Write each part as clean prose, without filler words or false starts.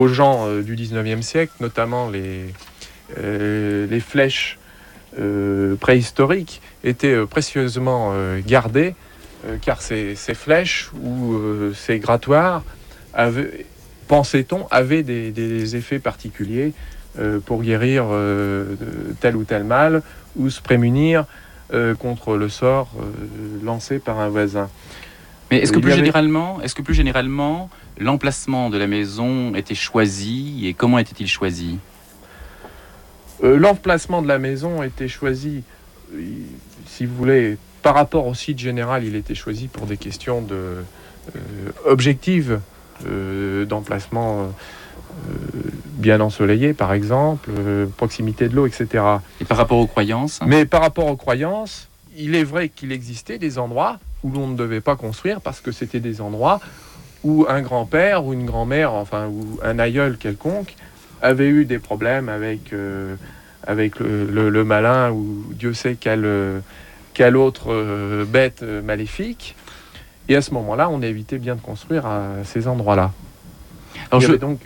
aux gens du 19e siècle, notamment les flèches préhistoriques étaient précieusement gardées, car ces flèches ou ces grattoirs pensait-on, avaient des effets particuliers pour guérir tel ou tel mal ou se prémunir contre le sort lancé par un voisin. Mais est-ce que plus généralement, l'emplacement de la maison était choisi et comment était-il choisi ? L'emplacement de la maison était choisi, si vous voulez, par rapport au site général, il était choisi pour des questions objectives d'emplacement bien ensoleillé, par exemple, proximité de l'eau, etc. Et par rapport aux croyances ? Mais par rapport aux croyances, il est vrai qu'il existait des endroits où l'on ne devait pas construire parce que c'était des endroits où un grand-père ou une grand-mère, enfin, ou un aïeul quelconque, avait eu des problèmes avec le malin ou Dieu sait quelle autre bête maléfique. Et à ce moment-là, on évitait bien de construire à ces endroits-là. Alors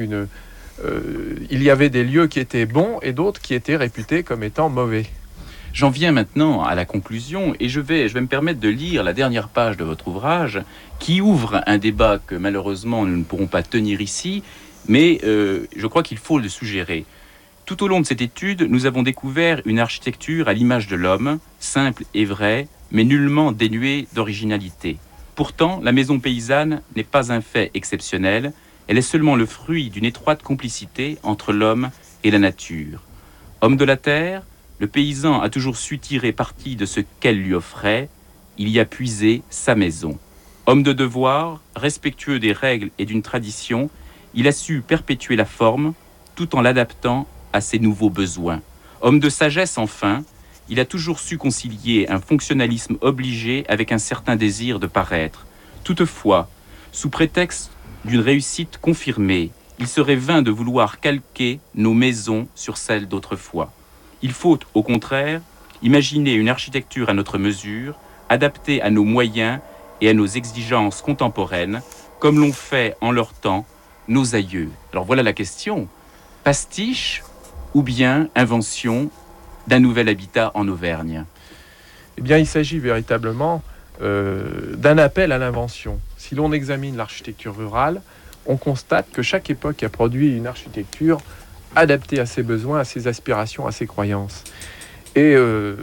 il y avait des lieux qui étaient bons et d'autres qui étaient réputés comme étant mauvais. J'en viens maintenant à la conclusion et je vais me permettre de lire la dernière page de votre ouvrage qui ouvre un débat que malheureusement nous ne pourrons pas tenir ici, mais je crois qu'il faut le suggérer. Tout au long de cette étude, nous avons découvert une architecture à l'image de l'homme, simple et vraie, mais nullement dénuée d'originalité. Pourtant, la maison paysanne n'est pas un fait exceptionnel, elle est seulement le fruit d'une étroite complicité entre l'homme et la nature. Homme de la terre, le paysan a toujours su tirer parti de ce qu'elle lui offrait, il y a puisé sa maison. Homme de devoir, respectueux des règles et d'une tradition, il a su perpétuer la forme tout en l'adaptant à ses nouveaux besoins. Homme de sagesse enfin, il a toujours su concilier un fonctionnalisme obligé avec un certain désir de paraître. Toutefois, sous prétexte d'une réussite confirmée, il serait vain de vouloir calquer nos maisons sur celles d'autrefois. Il faut, au contraire, imaginer une architecture à notre mesure, adaptée à nos moyens et à nos exigences contemporaines, comme l'ont fait en leur temps nos aïeux. Alors voilà la question. Pastiche ou bien invention d'un nouvel habitat en Auvergne ? Eh bien, il s'agit véritablement d'un appel à l'invention. Si l'on examine l'architecture rurale, on constate que chaque époque a produit une architecture adaptée à ses besoins, à ses aspirations, à ses croyances. Et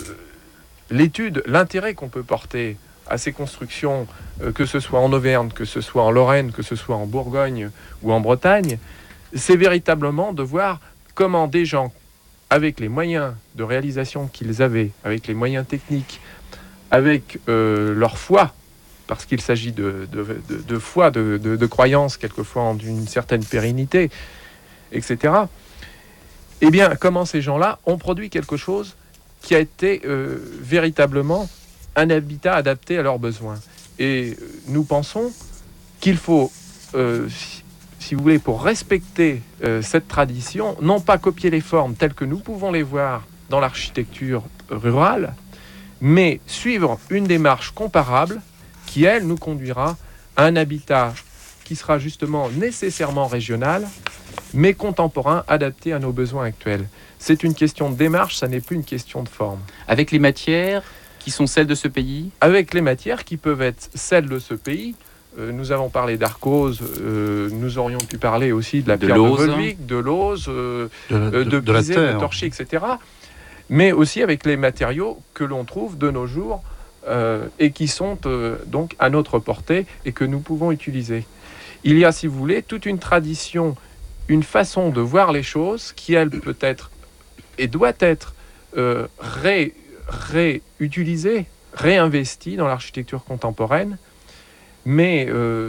l'intérêt qu'on peut porter à ces constructions, que ce soit en Auvergne, que ce soit en Lorraine, que ce soit en Bourgogne ou en Bretagne, c'est véritablement de voir comment des gens, avec les moyens de réalisation qu'ils avaient, avec les moyens techniques, avec leur foi, parce qu'il s'agit de foi, de croyance, quelquefois d'une certaine pérennité, etc. Eh bien, comment ces gens-là ont produit quelque chose qui a été véritablement un habitat adapté à leurs besoins. Et nous pensons qu'il faut, si vous voulez, pour respecter cette tradition, non pas copier les formes telles que nous pouvons les voir dans l'architecture rurale, mais suivre une démarche comparable qui, elle, nous conduira à un habitat qui sera justement nécessairement régional, mais contemporain, adapté à nos besoins actuels. C'est une question de démarche, ça n'est plus une question de forme. Avec les matières qui sont celles de ce pays ? Avec les matières qui peuvent être celles de ce pays. Nous avons parlé d'arcose, nous aurions pu parler aussi de la pierre de Volvic, de l'ose, de Pizé, de Torchy, etc. Mais aussi avec les matériaux que l'on trouve de nos jours et qui sont donc à notre portée et que nous pouvons utiliser. Il y a, si vous voulez, toute une tradition, une façon de voir les choses qui, elle, peut être et doit être réutilisée, réinvestie dans l'architecture contemporaine. Mais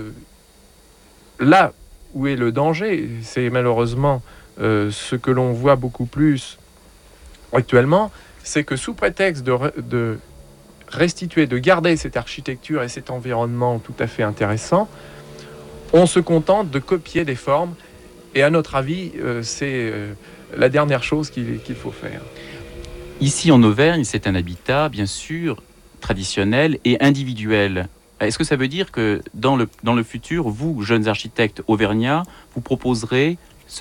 là où est le danger, c'est malheureusement ce que l'on voit beaucoup plus actuellement, c'est que sous prétexte de restituer, de garder cette architecture et cet environnement tout à fait intéressant, on se contente de copier des formes. Et à notre avis, c'est la dernière chose qu'il faut faire. Ici en Auvergne, c'est un habitat, bien sûr, traditionnel et individuel. Est-ce que ça veut dire que dans le futur, vous, jeunes architectes auvergnats, vous proposerez